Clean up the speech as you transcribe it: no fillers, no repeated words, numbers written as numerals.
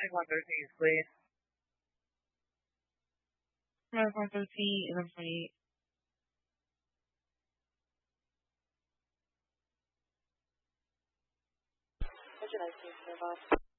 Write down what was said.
please. 11:13, 11:28. Would you like to move on?